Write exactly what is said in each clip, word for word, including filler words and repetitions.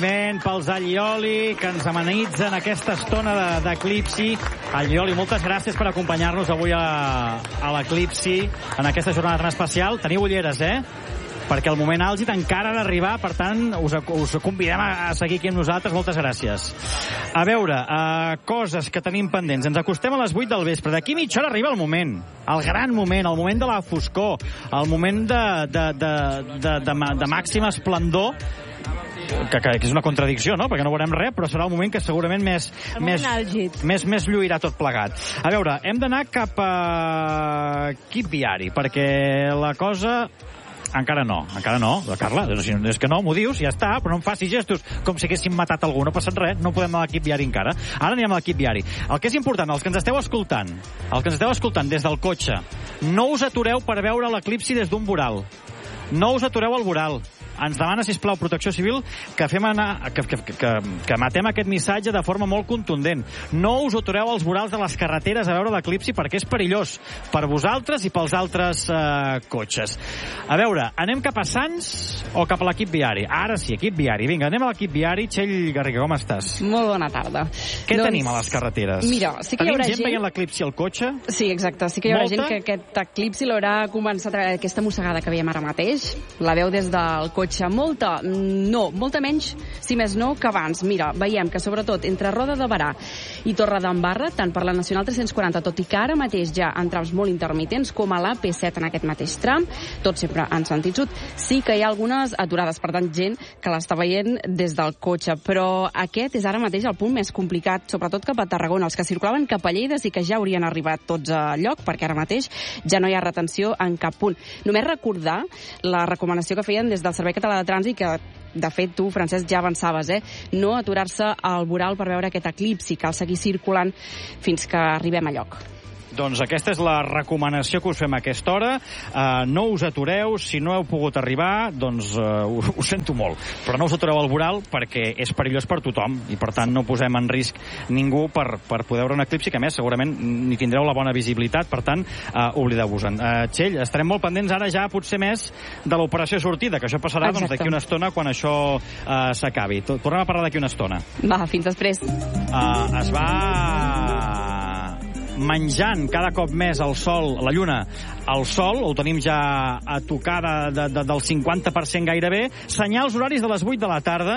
Pels Allioli, que ens amenitzen aquesta estona d'eclipsi. Allioli, moltes gràcies per acompanyar-nos avui a, a l'eclipsi, en aquesta jornada tan especial. Teniu ulleres, eh? Perquè el moment àlgid encara ha d'arribar, per tant, us, us convidem a seguir aquí amb nosaltres. Moltes gràcies. A veure, uh, coses que tenim pendents. Ens acostem a les vuit del vespre. D'aquí mitja hora arriba el moment, el gran moment, el moment de la foscor, el moment de, de, de, de, de, de màxim esplendor, que, que és una contradicció, no? Perquè no veurem res, però serà el moment que segurament més, més, més, més lluirà tot plegat. A veure, hem d'anar cap a equip viari, perquè la cosa... Encara no, encara no, Carla, és que no, m'ho dius, ja està, però no em facis gestos com si haguéssim matat algú, no ha passat res, no podem anar a l'equip viari encara. Ara anirem a l'equip viari. El que és important, els que ens esteu escoltant, els que ens esteu escoltant des del cotxe, no us atureu per veure l'eclipsi des d'un voral. No us atureu al voral. Ens demana, sisplau, Protecció Civil, que fem anar, que, que, que, que matem aquest missatge de forma molt contundent. No us atureu als vorals de les carreteres a veure l'eclipsi perquè és perillós per vosaltres i pels altres eh, cotxes. A veure, anem cap a Sants o cap a l'equip viari? Ara sí, equip viari. Vinga, anem a l'equip viari. Txell Garriga, com estàs? Molt bona tarda. Què doncs, tenim a les carreteres? Mira, sí que hi haurà gent... gent... veient l'eclipsi al cotxe? Sí, exacte. Sí que hi haurà Molta? gent que aquest eclipsi l'haurà començat a... aquesta mossegada que veiem ara mateix. La veu des del cotxe. Molta, no, molta menys, si més no, que abans. Mira, veiem que sobretot entre Roda de Berà i Torredembarra, tant per la Nacional tres-cents quaranta, tot i que ara mateix ja en trams molt intermitents, com a l'A P set en aquest mateix tram, tot sempre en sentit sud, sí que hi ha algunes aturades, per tant, gent que l'està veient des del cotxe. Però aquest és ara mateix el punt més complicat, sobretot cap a Tarragona. Els que circulaven cap a Lleida sí que ja haurien arribat tots a lloc, perquè ara mateix ja no hi ha retenció en cap punt. Només recordar la recomanació que feien des del Servei Català de Trànsit, que de fet tu, Francesc, ja avançaves, eh? No aturar-se al voral per veure aquest eclipsi, cal seguir circulant fins que arribem a lloc. Doncs aquesta és la recomanació que us fem a aquesta hora. Uh, no us atureu, si no heu pogut arribar, doncs uh, ho, ho sento molt. Però no us atureu al voral perquè és perillós per tothom i per tant no posem en risc ningú per, per poder veure un eclipsi, que a més segurament ni tindreu la bona visibilitat, per tant uh, oblideu-vos-en. Uh, Txell, estarem molt pendents ara ja potser més de l'operació sortida, que això passarà doncs, d'aquí una estona quan això uh, s'acabi. Tornem a parlar d'aquí una estona. Va, fins després. Uh, es va... menjant cada cop més el sol, la lluna, el sol, ho tenim ja a tocar de, de, de, del cinquanta per cent gairebé. Senyals horaris de les vuit de la tarda.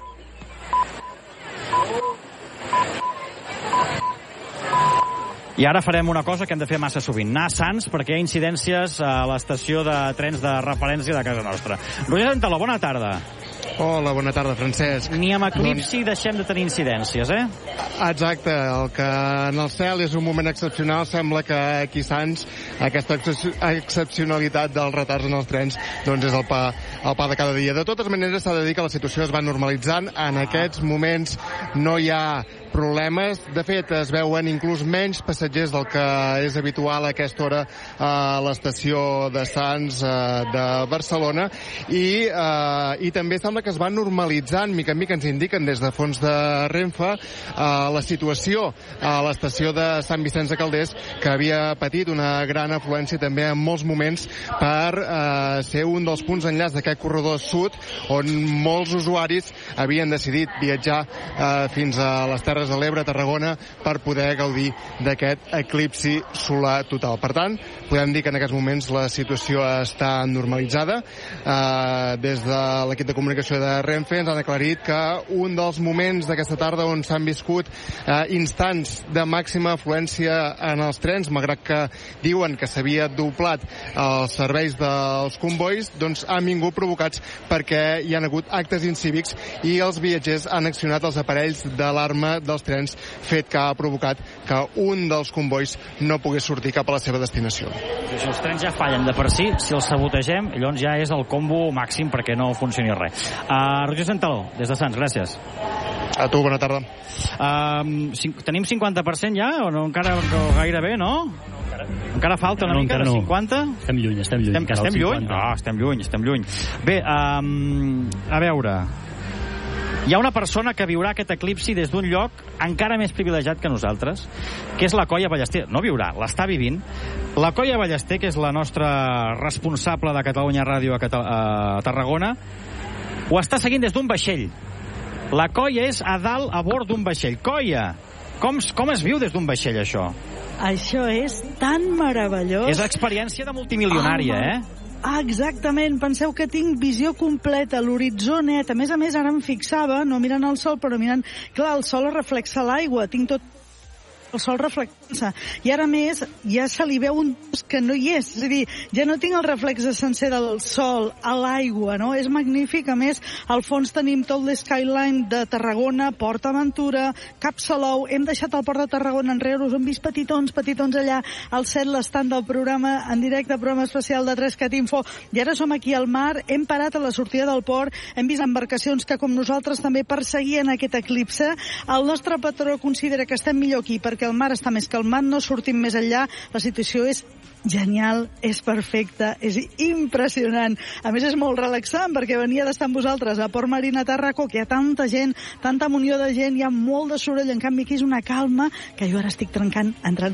I ara farem una cosa que hem de fer massa sovint, anar a Sants perquè hi ha incidències a l'estació de trens de referència de casa nostra. Roger Santaló, bona tarda. Hola, bona tarda, Francesc. Ni amb eclipsi deixem de tenir incidències, eh? Exacte, el que en el cel és un moment excepcional, sembla que aquí a Sants aquesta excepcionalitat dels retards en els trens doncs és el pa, el pa de cada dia. De totes maneres, s'ha de dir que la situació es va normalitzant. En aquests moments no hi ha problemes. De fet, es veuen inclús menys passatgers del que és habitual a aquesta hora a l'estació de Sants de Barcelona i, eh, i també sembla que es va normalitzant, mica en mica ens indiquen des de fons de Renfe, eh, la situació a l'estació de Sant Vicenç de Calders, que havia patit una gran afluència també en molts moments per eh, ser un dels punts d'enllaç d'aquest corredor sud on molts usuaris havien decidit viatjar eh, fins a les Terres de l'Ebre, a Tarragona, per poder gaudir d'aquest eclipsi solar total. Per tant, podem dir que en aquests moments la situació està normalitzada. Eh, des de l'equip de comunicació de Renfe ens han aclarit que un dels moments d'aquesta tarda on s'han viscut eh, instants de màxima afluència en els trens, malgrat que diuen que s'havia doblat els serveis dels convois, doncs han vingut provocats perquè hi han hagut actes incívics i els viatgers han accionat els aparells d'alarma dels trens, fet que ha provocat que un dels convois no pogués sortir cap a la seva destinació. Si els trens ja fallen de per si, si els sabotegem, llavors ja és el combo màxim perquè no funcioni res. Uh, Roger Santaló, des de Sants, gràcies. A tu, bona tarda. Uh, tenim cinquanta per cent ja o no? Encara no, gairebé, no? Encara falta una no, mica de no. cinquanta? Estem lluny, estem lluny. Estem, estem lluny? Ah, estem lluny, estem lluny. Bé, um, a veure... Hi ha una persona que viurà aquest eclipsi des d'un lloc encara més privilegiat que nosaltres, que és la Coia Ballester. No viurà, l'està vivint. La Coia Ballester, que és la nostra responsable de Catalunya Ràdio a, Catal a Tarragona, ho està seguint des d'un vaixell. La colla és a dalt a bord d'un vaixell. Colla, com, com es viu des d'un vaixell, això? Això és tan meravellós. És experiència de multimilionària, Home. eh? Ah, exactament. Penseu que tinc visió completa, l'horitzó net. A més a més, ara em fixava, no mirant el sol, però mirant... Clar, el sol es reflexa l'aigua. Tinc tot el sol reflexant-se. I ara més, ja se li veu un que no hi és. És a dir, ja no tinc el reflex sencer del sol a l'aigua, no? És magnífic. A més, al fons tenim tot l'skyline de Tarragona, Port Aventura, Cap Salou. Hem deixat el Port de Tarragona enrere. Us hem vist petitons, petitons allà al set, l'estant del programa en directe, programa especial de Trescat Info. I ara som aquí al mar. Hem parat a la sortida del port. Hem vist embarcacions que, com nosaltres, també perseguien aquest eclipse. El nostre patró considera que estem millor aquí perquè el mar està més calmat, no sortim més enllà. La situació és genial, és perfecta, és impressionant. A més, és molt relaxant, perquè venia d'estar amb vosaltres a Port Marina Tarraco, que hi ha tanta gent, tanta munió de gent, hi ha molt de soroll, en canvi aquí és una calma que jo ara estic trencant, entrant.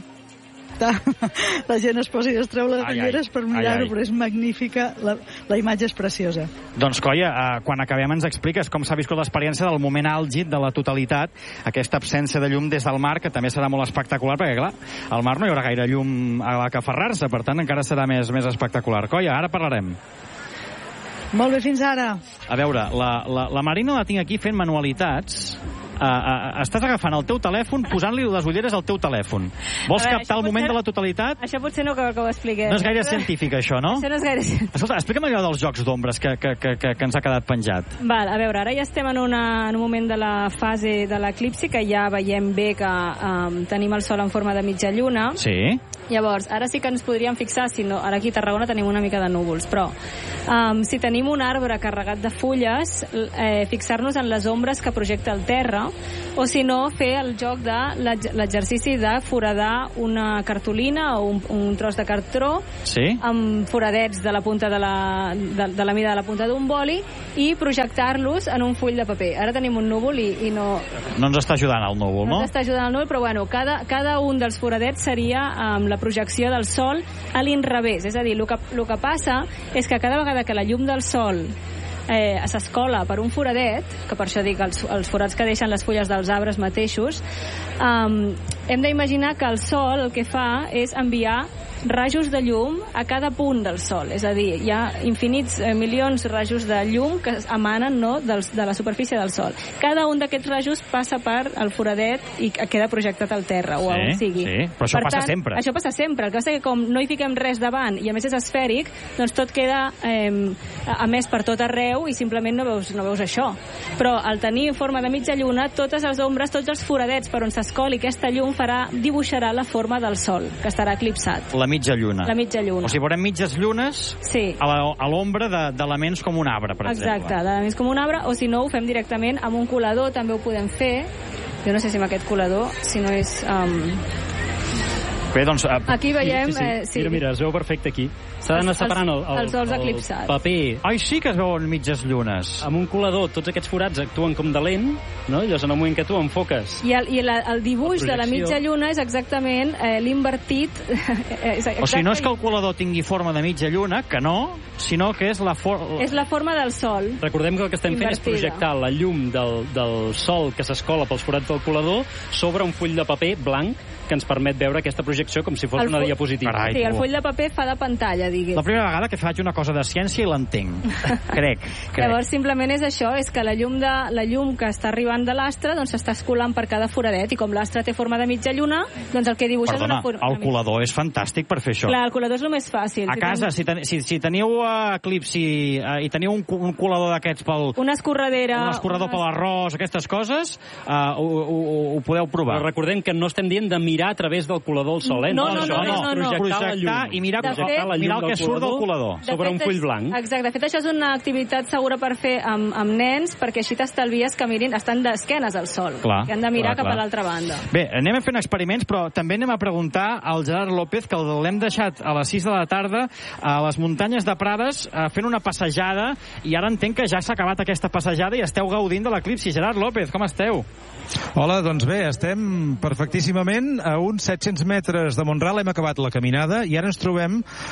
La gent es posa i es treu les ulleres per mirar-ho, però és magnífica, la, la imatge és preciosa. Doncs, Colla, eh, quan acabem ens expliques com s'ha viscut l'experiència del moment àlgid de la totalitat, aquesta absència de llum des del mar, que també serà molt espectacular, perquè, clar, al mar no hi haurà gaire llum a la que aferrar-se, per tant, encara serà més, més espectacular. Colla, ara parlarem. Molt bé, fins ara. A veure, la, la, la Marina la tinc aquí fent manualitats. Uh, uh, estàs agafant el teu telèfon, posant-li les ulleres al teu telèfon. Vols veure, captar el moment potser... de la totalitat? Això potser no cal que ho expliqués. No és gaire científic, això, no? Això no és gaire científic. Escolta, explica'm allò dels jocs d'ombres que, que, que, que, que ens ha quedat penjat. Val, a veure, ara ja estem en, una, en un moment de la fase de l'eclipsi que ja veiem bé que um, tenim el sol en forma de mitja lluna. Sí. Llavors, ara sí que ens podríem fixar, si no, ara aquí a Tarragona tenim una mica de núvols, però um, si tenim un arbre carregat de fulles, eh, fixar-nos en les ombres que projecta el terra, o si no, fer el joc de l'exercici de foradar una cartolina o un, un tros de cartró, sí, amb foradets de la punta de la, de, de la mida de la punta d'un boli i projectar-los en un full de paper. Ara tenim un núvol i, i no... No ens està ajudant el núvol, no? No ens està ajudant el núvol, però bueno, cada, cada un dels foradets seria amb la projecció del sol a l'inrevés. És a dir, el que, el que passa és que cada vegada que la llum del sol eh, s'escola per un foradet, que per això dic els, els forats que deixen les fulles dels arbres mateixos, um, hem d'imaginar que el sol el que fa és enviar rajos de llum a cada punt del sol. És a dir, hi ha infinits eh, milions de rajos de llum que emanen, no, dels, de la superfície del sol. Cada un d'aquests rajos passa per el foradet i queda projectat al terra, o sí, on sigui. Sí, però això per passa tant, sempre. Això passa sempre. El que passa és que com no hi fiquem res davant i a més és esfèric, doncs tot queda eh, a més per tot arreu i simplement no veus, no veus això. Però al tenir forma de mitja lluna, totes les ombres, tots els foradets per on s'escoli aquesta llum farà, dibuixarà la forma del sol, que estarà eclipsat. La mitja lluna. La mitja lluna. O sigui, veurem mitges llunes sí. a l'ombra d'elements com un arbre, per Exacte, exemple. Exacte, d'elements com un arbre, o si no ho fem directament amb un colador, també ho podem fer. Jo no sé si amb aquest colador, si no és... Um... Bé, doncs... Uh... Aquí veiem... Sí, sí, sí. Eh, sí. Mira, mira, es veu perfecte aquí. S'ha d'anar separant el, el, els sols el eclipsats. paper. Ai, sí que es veuen mitges llunes. Amb un colador, tots aquests forats actuen com de lent, no? Llavors, en el moment que tu enfoques... I el, i la, el dibuix de la mitja lluna és exactament eh, l'invertit... o sigui, no és que el colador tingui forma de mitja lluna, que no, sinó que és la, for... és la forma del sol. Recordem que el que estem invertida. fent és projectar la llum del, del sol que s'escola pels forats del colador sobre un full de paper blanc que ens permet veure aquesta projecció com si fos el una full... diapositiva. Carai, sí, el full de paper fa de pantalla, digués. La primera vegada que faig una cosa de ciència i l'entenc. crec, crec. Llavors, simplement és això, és que la llum, de, la llum que està arribant de l'astre doncs s'està escolant per cada foradet, i com l'astre té forma de mitja lluna, doncs el que dibuixa Perdona, és una forma... el colador és fantàstic per fer això. Clar, el colador és el més fàcil. A si casa, ten... si, ten, si, si teniu uh, eclipsi uh, i teniu un, un colador d'aquests pel... Una escorredera... Un escorredor una... per l'arròs, aquestes coses, uh, ho, ho, ho podeu provar. Però recordem que no estem dient de mirar a través del colador al sol, eh? No, no, no, no, no, no. Projectar, projectar i mirar, fet, mirar el que surt del colador. Sobre un full blanc. Exacte, de fet això és una activitat segura per fer amb, amb nens, perquè així t'estalvies que mirin, estan d'esquenes al sol, clar, que han de mirar clar, cap clar. a l'altra banda. Bé, anem fent experiments, però també anem a preguntar al Gerard López, que l'hem deixat a les sis de la tarda a les muntanyes de Prades fent una passejada, i ara entenc que ja s'ha acabat aquesta passejada i esteu gaudint de l'eclipsi. Gerard López, com esteu? Hola, doncs bé, estem perfectíssimament a uns set-cents metres de Mont-ral, hem acabat la caminada i ara ens trobem en un punt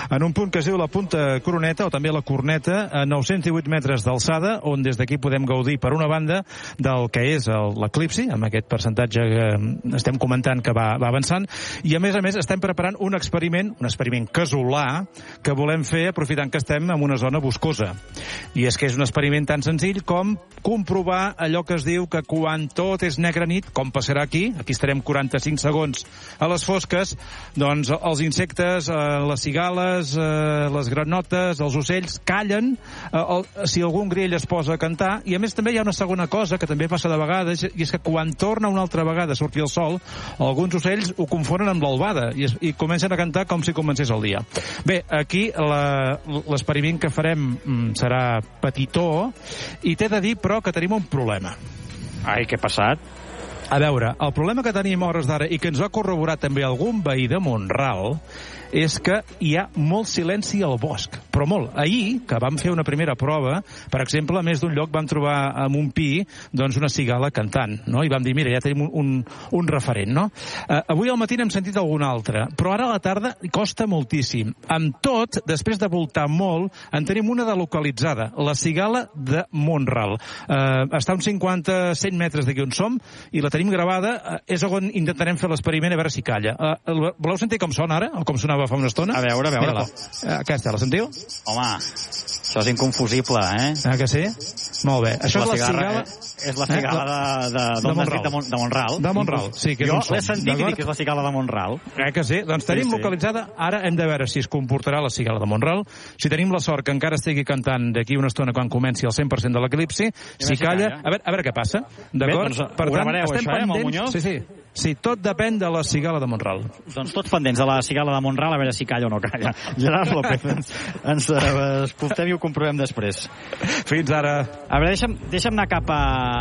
punt que es diu la Punta Coroneta, o també la Corneta, a nou-cents divuit metres d'alçada, on des d'aquí podem gaudir, per una banda, del que és l'eclipsi, amb aquest percentatge que estem comentant que va, va avançant, i a més a més estem preparant un experiment, un experiment casolà, que volem fer aprofitant que estem en una zona boscosa. I és que és un experiment tan senzill com comprovar allò que es diu que quan tot és negra nit, com passarà aquí, aquí estarem quaranta-cinc segons a les fosques, doncs els insectes, eh, les cigales, eh, les granotes, els ocells callen eh, el, si algun grill es posa a cantar, i a més també hi ha una segona cosa que també passa de vegades, i és que quan torna una altra vegada a sortir el sol, alguns ocells ho confonen amb l'albada i, es, i comencen a cantar com si comencés el dia. Bé, aquí l'experiment que farem mm, serà petitó, i t'he de dir, però, que tenim un problema. Ai, què ha passat? A veure, el problema que tenim a hores d'ara, i que ens va corroborar també algun veí de Mont-ral, és que hi ha molt silenci al bosc, però molt. Ahir, que vam fer una primera prova, per exemple, a més d'un lloc vam trobar en un pi doncs una cigala cantant, no? I vam dir, mira, ja tenim un, un, un referent, no? Uh, avui al matí n'hem sentit algun altre, però ara a la tarda costa moltíssim. Amb tot, després de voltar molt, en tenim una de localitzada, la cigala de Mont-ral. Uh, està a uns cinquanta a cent metres d'aquí on som, i la tenim gravada, uh, és on intentarem fer l'experiment a veure si calla. Uh, voleu sentir com sona ara, o com sonava fa una estona? A veure, a veure. Aquesta, la sentiu? Home, això és inconfusible, eh? Ah, que sí? Molt bé. Això és la cigala... És la cigala de, de, de, Mont-ral. de, de Mont-ral. De Mont-ral, sí. Que jo l'he sentit i dic que és la cigala de Mont-ral. Eh que sí? Doncs tenim sí, sí. localitzada, ara hem de veure si es comportarà la cigala de Mont-ral, si tenim la sort que encara estigui cantant d'aquí una estona quan comenci el cent per cent de l'eclipsi, si calla... A veure, a veure què passa, d'acord? Doncs ho gravareu, això, eh, amb el Muñoz? Sí, sí. Sí, tot depèn de la cigala de Mont-ral. Doncs tots pendents de la cigala de Mont-ral, a veure si calla o no calla. Gerard López, ens, ens uh, escoltem i ho comprovem després. Fins ara. A veure, deixa'm, deixa'm anar cap a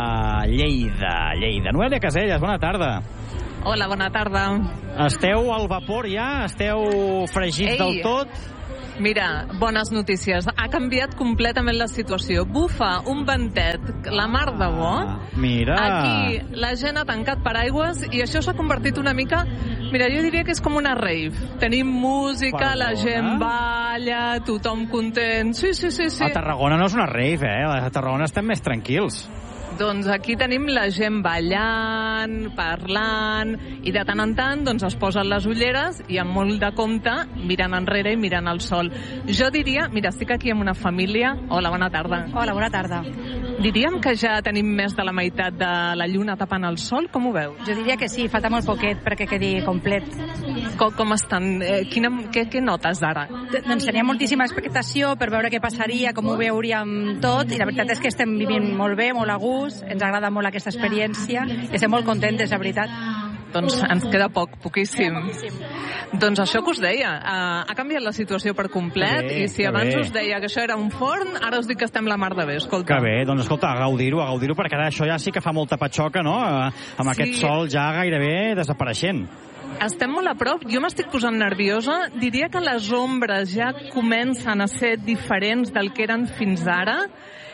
Lleida. Lleida. Noelia Caselles, bona tarda. Hola, bona tarda. Esteu al vapor ja? Esteu fregits Ei. del tot? Mira, bones notícies. Ha canviat completament la situació. Bufa un ventet, la mar de bo. Ah, mira. Aquí la gent ha tancat paraigües i això s'ha convertit una mica... Mira, jo diria que és com una rave. Tenim música, Perdona? la gent balla, tothom content. Sí, sí, sí, sí. A Tarragona no és una rave, eh? A Tarragona estem més tranquils. Doncs aquí tenim la gent ballant, parlant, i de tant en tant doncs es posen les ulleres i amb molt de compte mirant enrere i mirant el sol. Jo diria, mira, estic aquí amb una família. Hola, bona tarda. Hola, bona tarda. Diríem que ja tenim més de la meitat de la lluna tapant el sol, com ho veu? Jo diria que sí, falta molt poquet perquè quedi complet. Com, com estan? Eh, quina, què, què notes ara? Doncs tenia moltíssima expectació per veure què passaria, com ho veuríem tot, i la veritat és que estem vivint molt bé, molt a gust, ens agrada molt aquesta experiència i estem molt contentes, la veritat. Doncs ens queda poc, poquíssim. Doncs això que us deia, uh, ha canviat la situació per complet, bé, i si abans bé. us deia que això era un forn, ara us dic que estem la mar de bé, escolta. Que bé, doncs escolta, a gaudir-ho, a gaudir-ho, perquè ara això ja sí que fa molta patxoca, no?, amb sí. aquest sol ja gairebé desapareixent. Estem molt a prop, jo m'estic posant nerviosa, diria que les ombres ja comencen a ser diferents del que eren fins ara,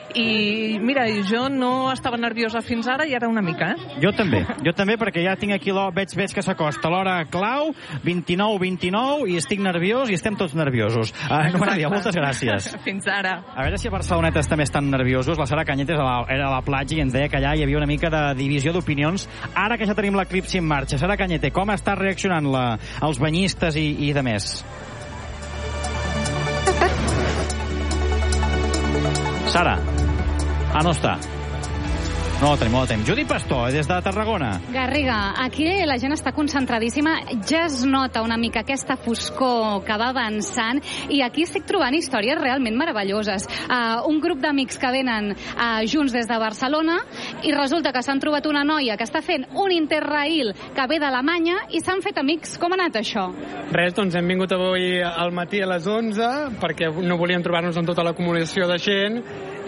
i mira, jo no estava nerviosa fins ara i ara una mica, eh? Jo també, jo també, perquè ja tinc aquí l'hora, veig, veig que s'acosta l'hora clau, vint-i-nou vint-i-nou, i estic nerviós i estem tots nerviosos. Uh, Noelia, moltes gràcies. Fins ara. A veure si a Barceloneta també estan nerviosos. La Sara Cañete era a la platja i ens deia que allà hi havia una mica de divisió d'opinions. Ara que ja tenim l'eclipsi en marxa, Sara Cañete, com està reaccionant la, els banyistes i, i de més? Sara. Ah, no està. No, tenim molt de temps. Judit Pastor, des de Tarragona. Garriga, aquí la gent està concentradíssima. Ja es nota una mica aquesta foscor que va avançant i aquí estic trobant històries realment meravelloses. Uh, un grup d'amics que venen uh, junts des de Barcelona i resulta que s'han trobat una noia que està fent un interrail que ve d'Alemanya i s'han fet amics. Com ha anat això? Res, doncs hem vingut avui al matí a les onze perquè no volíem trobar-nos amb tota l'acumulació de gent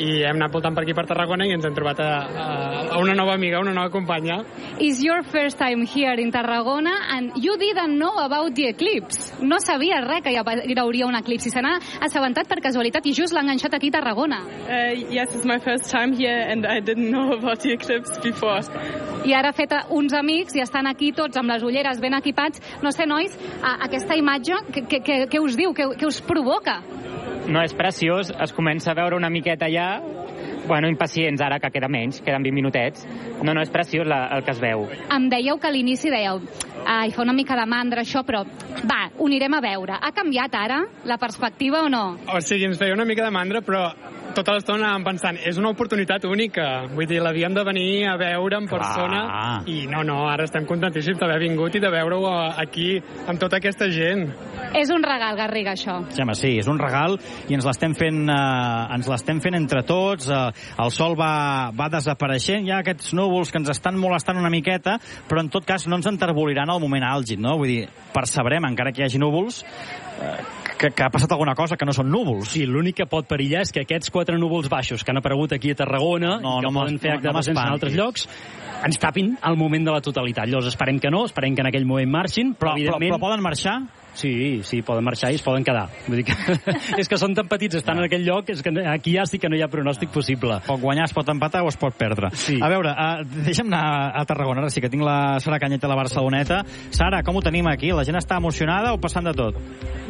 i hem anat voltant per aquí per Tarragona i ens hem trobat a, a, a una nova amiga, una nova companya. It's your first time here in Tarragona and you didn't know about the eclipse. No sabies res que hi hauria un eclipsi. Se n'ha assabentat per casualitat i just l'ha enganxat aquí a Tarragona. Uh, yes, it's my first time here and I didn't know about the eclipse before. I ara ha fet uns amics i estan aquí tots amb les ulleres ben equipats. No sé, nois, aquesta imatge, què us diu? Què us provoca? No, és preciós. Es comença a veure una miqueta ja. Bueno, impacients ara, que queda menys, queden vint minutets. No, no, és preciós la, el que es veu. Em dèieu que a l'inici dèieu, ai, fa una mica de mandra això, però va, ho anirem a veure. Ha canviat ara la perspectiva o no? O sigui, ens feia una mica de mandra, però tota l'estona anàvem pensant, és una oportunitat única. Vull dir, l'havíem de venir a veure en persona. Clar. I no, no, ara estem contentíssims d'haver vingut i de veure-ho aquí amb tota aquesta gent. És un regal, Garriga, això. Sí, home, sí, és un regal i ens l'estem fent, eh, ens l'estem fent entre tots. Eh, el sol va, va desapareixent, hi ha aquests núvols que ens estan molestant una miqueta, però en tot cas no ens enterboliran al moment àlgid, no? Vull dir, percebrem, encara que hi hagi núvols, eh, que, que ha passat alguna cosa, que no són núvols. Sí, l'únic que pot perillar és que aquests quatre núvols baixos que han aparegut aquí a Tarragona no, i que no poden fer acte de presència en altres llocs, ens tapin al moment de la totalitat. Llavors esperem que no, esperem que en aquell moment marxin, però, però, però, però poden marxar? Sí, sí, poden marxar i es poden quedar. Vull dir que és que són tan petits, estan en aquell lloc, és que aquí ja sí que no hi ha pronòstic possible. Pot guanyar, es pot empatar o es pot perdre. Sí. A veure, uh, deixa'm anar a Tarragona, ara sí que tinc la Sara Canyeta a la Barceloneta. Sara, com ho tenim aquí? La gent està emocionada o passant de tot?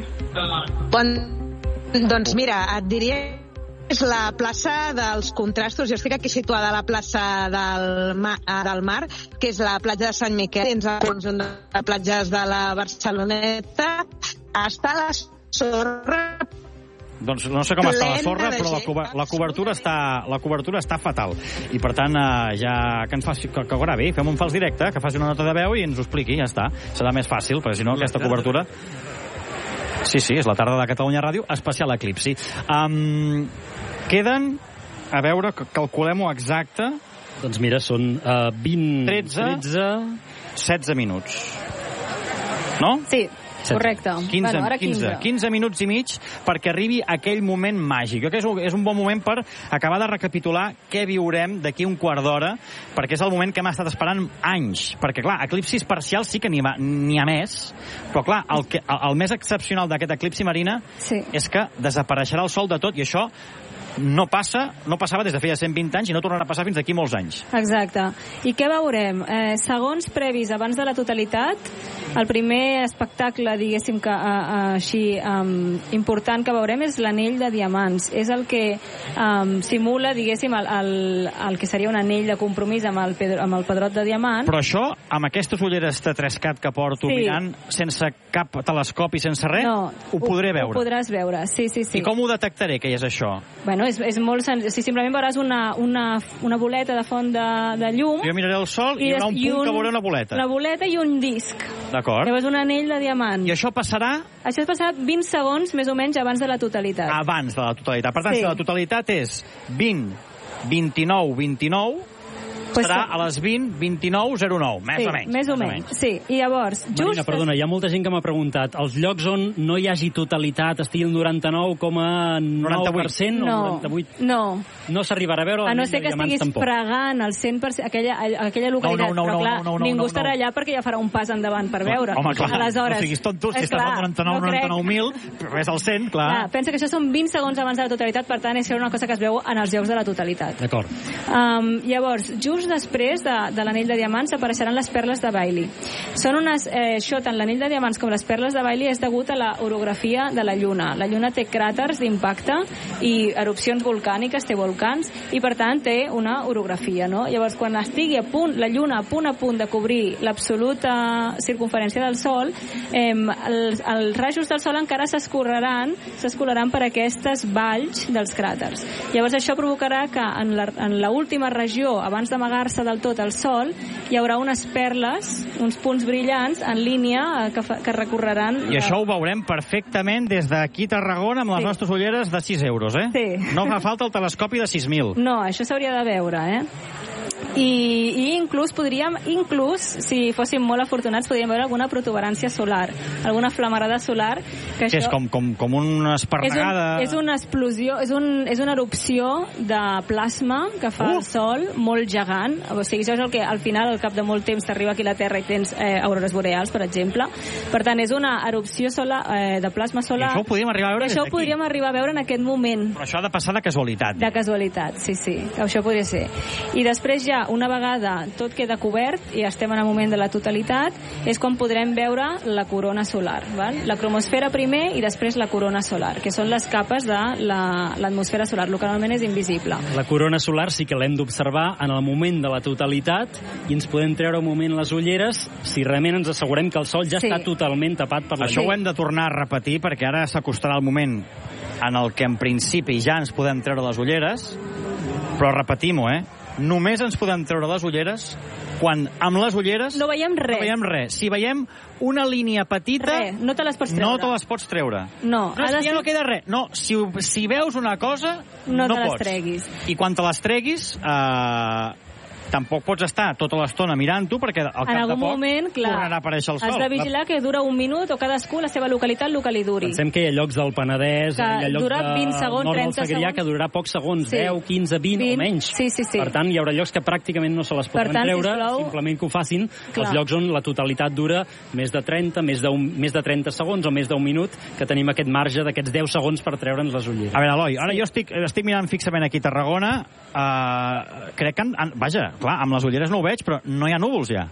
Bon... Doncs mira, et diria és la plaça dels contrastos. Jo estic aquí situada a la plaça del Mar, del Mar, que és la platja de Sant Miquel, dins el conjunt de platges de la Barceloneta. Està la sorra. Doncs no sé com està la sorra, però la, coba, la, cobertura està, la cobertura està fatal. I per tant, eh, ja que ens faci, que, que gravi, fem un fals directe, que faci una nota de veu i ens ho expliqui, ja està. Serà més fàcil, perquè si no, aquesta cobertura... Sí, sí, és la tarda de Catalunya Ràdio, especial Eclipsi. Um, queden, a veure, calculem-ho exacte... Doncs mira, són uh, vint... tretze, tretze, setze minuts. No? Sí. Correcte. quinze, bueno, ara quinze. quinze, quinze minuts i mig perquè arribi aquell moment màgic. Jo crec que és un, és un bon moment per acabar de recapitular què viurem d'aquí un quart d'hora, perquè és el moment que hem estat esperant anys. Perquè, clar, eclipsis parcials sí que n'hi ha, ha més, però, clar, el, que, el, el més excepcional d'aquest eclipsi, Marina, sí. és que desapareixerà el sol de tot, i això no passa, no passava des de feia cent vint anys i no tornarà a passar fins d'aquí molts anys. Exacte. I què veurem? Eh, segons previs abans de la totalitat, el primer espectacle, diguéssim, que uh, uh, així um, important que veurem és l'anell de diamants. És el que um, simula, diguéssim, el, el, el que seria un anell de compromís amb el, pedro, amb el pedrot de diamant. Però això, amb aquestes ulleres de tres cat que porto, sí. mirant, sense cap telescopi, sense res, no, ho podré veure. Ho podràs veure, sí, sí, sí. I com ho detectaré, que és això? Bueno, és, és molt senzill. Si simplement veuràs una, una, una boleta de font de, de llum... Jo miraré el sol i hi haurà un punt un, que veurà una boleta. Una boleta i un disc. D'acord. Llavors un anell de diamant. I això passarà... Això passarà vint segons, més o menys, abans de la totalitat. Abans de la totalitat. Per tant, sí. si la totalitat és vint, vint-i-nou, vint-i-nou... Pues serà a les vint, vint-i-nou, zero nou, més sí, o menys. més o menys, sí. I llavors, just... Marina, perdona, hi ha molta gent que m'ha preguntat, els llocs on no hi hagi totalitat estigui el noranta-nou coma nou per cent no, o noranta-vuit? No, no s'arribarà a veure a no ser que estiguis tampoc. Fregant el cent per cent aquella, aquella localitat, no, no, no, però clar, no, no, no, ningú no, no, estarà allà perquè ja farà un pas endavant per veure. Home, clar, aleshores, no siguis tonto, si estàs al noranta-nou, no noranta-nou mil, és el cent, clar. clar. Pensa que això són vint segons abans de la totalitat, per tant, és una cosa que es veu en els llocs de la totalitat. D'acord. Um, llavors, just després de de l'anell de diamants apareixeran les perles de Bailey. Són unes, eh, això, tant l'anell de diamants com les perles de Bailey és degut a la orografia de la Lluna. La Lluna té cràters d'impacte i erupcions volcàniques, té volcans, i per tant té una orografia, no? Llavors, quan estigui a punt, la Lluna a punt a punt de cobrir l'absoluta circunferència del Sol, eh, els, els rajos del Sol encara s'escorreran, s'escorreran per aquestes valls dels cràters. Llavors, això provocarà que en la, en la última regió, abans d'amagar-se del tot el Sol, hi haurà unes perles, uns punts brillants en línia que, fa, que recorreran... I això ho veurem perfectament des d'aquí a Tarragona amb les sí. nostres ulleres de sis euros, eh? Sí. No fa falta el telescopi de sis mil. No, això s'hauria de veure, eh? I, i inclús podríem, inclús, si fóssim molt afortunats, podríem veure alguna protuberància solar, alguna flamarada solar Que, que és com, com, com una espernegada... És, un, és una explosió, és, un, és una erupció de plasma que fa uh. el Sol, molt gegant. O sigui, això és el que al final, al cap de molt temps, t'arriba aquí a la Terra i tens eh, aurores boreals, per exemple. Per tant, és una erupció solar, eh, de plasma solar. I això ho podríem arribar a veure des d'aquí. Això ho podríem arribar a veure en aquest moment. Però això ha de passar de casualitat. De casualitat, sí, sí. Això podria ser. I després ja, una vegada tot queda cobert i estem en el moment de la totalitat, és quan podrem veure la corona solar. Val? La cromosfera primer i després la corona solar, que són les capes de l'atmosfera solar, el que normalment és invisible. La corona solar sí que l'hem d'observar en el moment de la totalitat i ens podem treure un moment les ulleres si realment ens assegurem que el sol ja sí. està totalment tapat per la Això llum. ho hem de tornar a repetir perquè ara s'acostarà el moment en el que en principi ja ens podem treure les ulleres, però repetim-ho, eh? Només ens podem treure les ulleres quan amb les ulleres no veiem res. No veiem res. Si veiem una línia petita, res, no te les pots treure. No te les pots treure. No, no, ja ser... no queda res. No, si, si veus una cosa, no, no te pots. les treguis. I quan te les treguis, eh, tampoc pots estar tota l'estona mirant-ho perquè al cap de poc moment, clar, tornarà a aparèixer el sol. Has de vigilar que dura un minut o cadascú la seva localitat el que li duri. Pensem que hi ha llocs del Penedès, que hi ha llocs dura vint segons, nord del trenta Segrià segons. Que durarà pocs segons, sí. deu, quinze, vint, vint o menys. Sí, sí, sí. Per tant, hi haurà llocs que pràcticament no se les podran tant, treure, sisplau, simplement que ho facin clar. Els llocs on la totalitat dura més de trenta, més de, un, més de trenta segons o més d'un minut, que tenim aquest marge d'aquests deu segons per treure'ns les ulleres. A veure, Eloi, ara sí. jo estic, estic mirant fixament aquí a Tarragona, uh, crec que, en, en, vaja, clar, amb les ulleres no ho veig, però no hi ha núvols ja.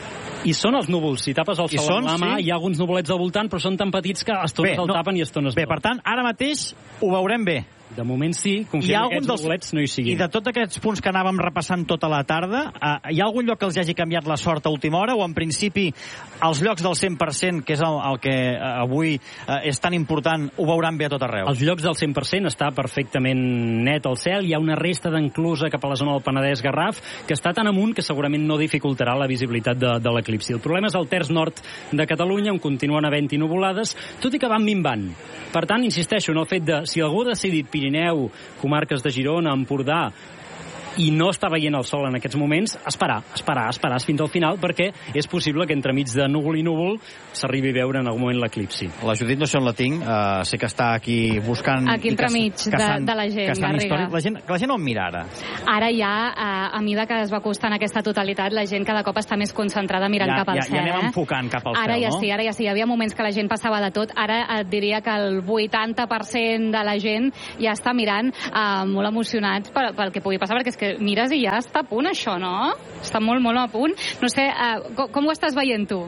I són els núvols. Si tapes el sol amb la mà, sí. hi ha alguns nuvolets al voltant, però són tan petits que estones el no. tapen i estones Bé, per tant, ara mateix ho veurem bé. De moment sí, confiem que aquests dels... nuvolets no hi siguin. I de tots aquests punts que anàvem repassant tota la tarda, eh, hi ha algun lloc que els hagi canviat la sort a última hora o en principi els llocs del cent per cent, que és el, el que eh, avui eh, és tan important, ho veuran bé a tot arreu? Els llocs del cent per cent està perfectament net al cel. Hi ha una resta d'enclusa cap a la zona del Penedès-Garraf que està tan amunt que segurament no dificultarà la visibilitat de, de l'eclipsi. El problema és el terç nord de Catalunya, on continuen havent-hi nuvolades, tot i que van minvant. Per tant, insisteixo en el fet de, si algú ha decidit Pirineu, comarques de Girona, Empordà, i no està veient el sol en aquests moments, esperar, esperar, esperar fins al final, perquè és possible que entremig de núvol i núvol s'arribi a veure en algun moment l'eclipsi. La Judit no sé on la tinc, uh, sé que està aquí buscant... Aquí entremig de, de la gent, Garriga. La gent, la gent on mira ara? Ara ja, uh, a mesura que es va costant aquesta totalitat, la gent cada cop està més concentrada mirant ja, cap al ja, cel. Ja anem eh? enfocant cap al ara cel, ja no? Sí, ara ja sí, hi havia moments que la gent passava de tot, ara et diria que el vuitanta per cent de la gent ja està mirant uh, molt emocionats pel, pel que pugui passar, perquè és que mires i ja està a punt, això, no? Està molt, molt a punt. No sé, uh, com, com ho estàs veient tu?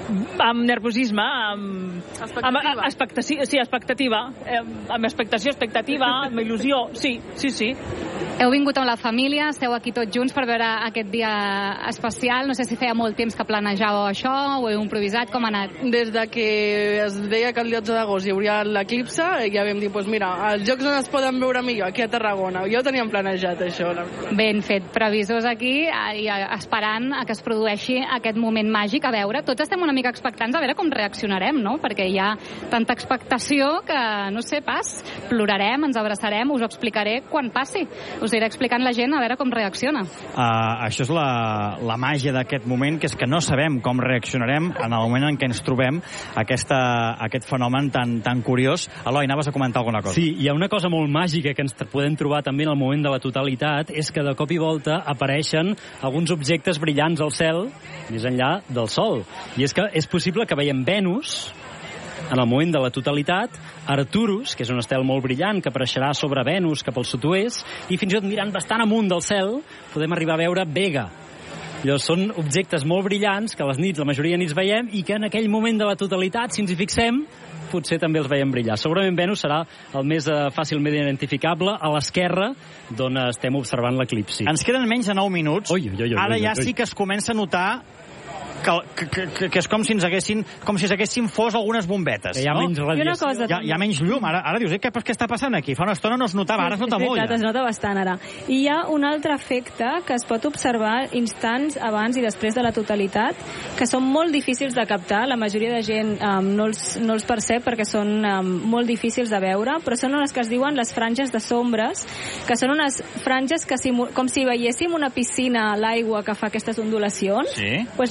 Amb nerviosisme, amb... Expectativa. Amb, expectació, sí, expectativa. Eh, amb expectació, expectativa, amb il·lusió. Sí, sí, sí. Heu vingut amb la família, esteu aquí tots junts per veure aquest dia especial. No sé si feia molt temps que planejàveu això, ho heu improvisat, com ha anat? Des de que es deia que el dotze d'agost hi hauria l'eclipse, ja vam dir, doncs mira, els llocs on es poden veure millor, aquí a Tarragona. Ja ho teníem planejat, això. Ben fet. Previsors aquí i esperant a que es produeixi aquest moment màgic. A veure, tots estem una mica expectants a veure com reaccionarem, no? Perquè hi ha tanta expectació que, no sé, pas, plorarem, ens abraçarem, us ho explicaré quan passi. Us iré explicant la gent a veure com reacciona. Uh, això és la, la màgia d'aquest moment, que és que no sabem com reaccionarem en el moment en què ens trobem aquesta, aquest fenomen tan, tan curiós. Eloi, anaves a comentar alguna cosa? Sí, hi ha una cosa molt màgica que ens podem trobar també en el moment de la totalitat, és que de cop i volta apareixen alguns objectes brillants al cel més enllà del Sol. I és que és possible que veiem Venus en el moment de la totalitat, Arcturus, que és un estel molt brillant que apareixerà sobre Venus cap al sud-oest, i fins i tot mirant bastant amunt del cel podem arribar a veure Vega. Llavors, són objectes molt brillants que a les nits, la majoria de nits veiem, i que en aquell moment de la totalitat, si ens hi fixem, potser també els veiem brillar. Segurament Venus serà el més uh, fàcilment identificable a l'esquerra d'on estem observant l'eclipsi. Ens queden menys de nou minuts. Ui, ui, ui, Ara ui, ui, ja sí que es comença a notar que, que, que, que és com si ens haguessin com si s'haguessin fos algunes bombetes. Que hi ha no? menys radiació. Cosa, hi, ha, hi ha menys llum. Ara, ara dius, eh, què, què està passant aquí? Fa una estona no es notava, ara es nota molt. Ja. Es nota bastant ara. I hi ha un altre efecte que es pot observar instants abans i després de la totalitat, que són molt difícils de captar. La majoria de gent um, no, els, no els percep perquè són um, molt difícils de veure, però són les que es diuen les franges de sombres, que són unes franges que, si, com si veiéssim una piscina a l'aigua que fa aquestes ondulacions, sí. Pues les ombres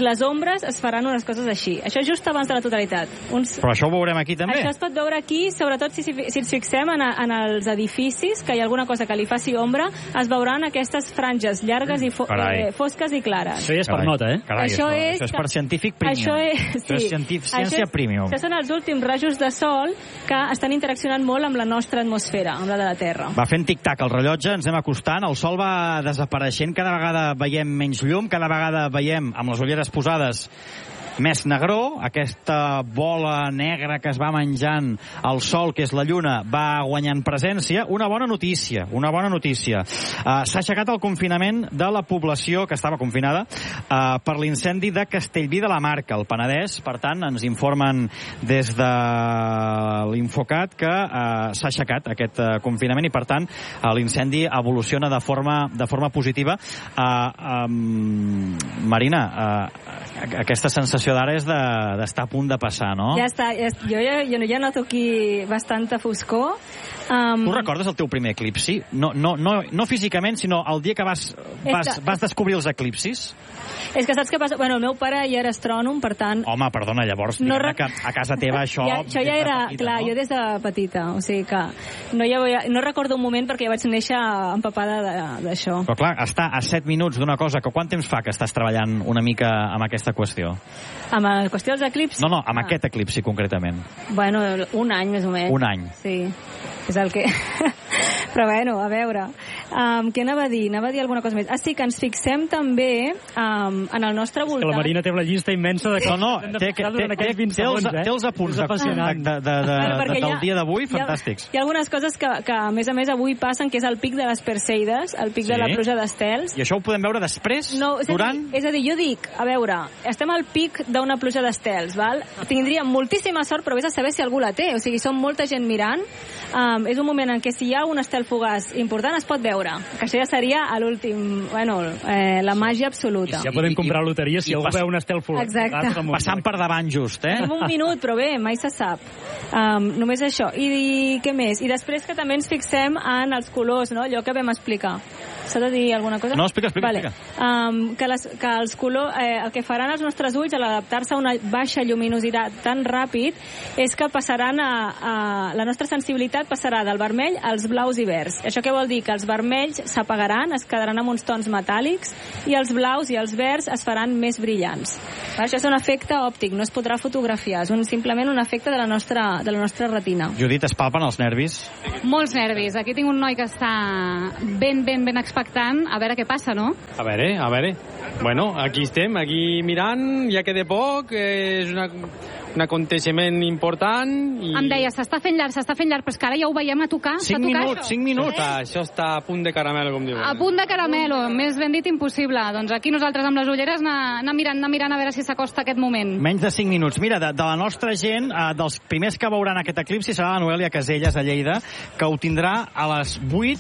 ombres es faran unes coses així. Això just abans de la totalitat. Uns... Però això ho veurem aquí també? Això es pot veure aquí, sobretot si, si ens fixem en, en els edificis, que hi ha alguna cosa que li faci ombra, es veuran aquestes franges llargues i fo eh, fosques i clares. Això ja és per nota, eh? Carai, això, això, és, això és per científic premium. Això és, sí. Això és científic, ciència això és, premium. Això són els últims rajos de sol que estan interaccionant molt amb la nostra atmosfera, amb la de la Terra. Va fent tic-tac el rellotge, ens anem acostant, el sol va desapareixent, cada vegada veiem menys llum, cada vegada veiem, amb les ulleres posades, més negró, aquesta bola negra que es va menjant el sol, que és la lluna, va guanyant presència. Una bona notícia, una bona notícia. Uh, S'ha aixecat el confinament de la població que estava confinada uh, per l'incendi de Castellví de la Marca, al Penedès. Per tant, ens informen des de l'Infocat que uh, s'ha aixecat aquest uh, confinament i, per tant, uh, l'incendi evoluciona de forma, de forma positiva. Uh, um, Marina, uh, aquesta sensació d'ara és d'estar a punt de passar, no? Ja està, ja, jo ja, jo ja noto aquí bastanta foscor. Um, tu recordes el teu primer eclipsi? No, no, no, no físicament, sinó el dia que vas, vas, que, vas descobrir els eclipsis? És que saps què passa? Bueno, el meu pare ja era astrònom, per tant... Home, perdona, llavors, no rec... que a casa teva això... Ja, això ja era, petita, clar, no? Jo des de petita, o sigui que no, ja, no recordo un moment perquè ja vaig néixer empapada d'això. Però clar, estar a set minuts d'una cosa, que quant temps fa que estàs treballant una mica amb aquesta qüestió? Amb la qüestió dels eclipsis? No, no, amb ah. aquest eclipsi concretament. Bueno, un any més o menys. Un any. Sí, és el que... Però bueno, a veure, um, què anava a dir? Anava a dir alguna cosa més. Ah, sí, que ens fixem també um, en el nostre voltant... És que la Marina té una llista immensa de coses. No, no, té, té, té, té, té, els, té els apunts de, de, de, de, de, de, del dia d'avui fantàstics. Hi ha, hi ha algunes coses que, que, a més a més, avui passen, que és el pic de les Perseides, el pic sí. de la pluja d'estels. I això ho podem veure després? No, és durant? A dir, és a dir, jo dic, a veure, estem al pic d'una pluja d'estels, val? Tindríem moltíssima sort, però vés a saber si algú la té. O sigui, som molta gent mirant. Um, és un moment en què si hi ha un estel fugaç important es pot veure, que això ja seria a l'últim, bueno, eh, la màgia absoluta. Ja podem comprar loteria si algú veu un estel fugaç. Exacte. Passant per davant just, eh? Tenim un minut, però bé, mai se sap. Um, només això. I, I què més? I després que també ens fixem en els colors, no? Allò que vam explicar. S'ha de dir alguna cosa? No, explica, explica. Vale. explica. Um, que, les, que els colors, eh, el que faran els nostres ulls a l'adaptar-se a una baixa lluminositat tan ràpid és que passaran a, a... La nostra sensibilitat passarà del vermell als blaus i verds. Això què vol dir? Que els vermells s'apagaran, es quedaran amb uns tons metàl·lics, i els blaus i els verds es faran més brillants. Això és un efecte òptic, no es podrà fotografiar, és un, simplement un efecte de la nostra, de la nostra retina. Judit, es palpen els nervis? Molts nervis. Aquí tinc un noi que està ben, ben, ben expectant, a veure què passa, no? A veure, a veure. Bueno, aquí estem, aquí mirant, ja queda poc, és una, un aconteixement important. I... Em deia, s'està fent llarg, s'està fent llarg, però és que ara ja ho veiem a tocar. Cinc minuts, cinc minuts. Està, això està a punt de caramelo, com diuen. A punt de caramelo, més ben dit impossible. Doncs aquí nosaltres amb les ulleres anar, anar mirant, anar mirant a veure si s'acosta aquest moment. Menys de cinc minuts. Mira, de, de la nostra gent, eh, dels primers que veuran aquest eclipsi serà la Noelia Caselles, a Lleida, que ho tindrà a les vuit,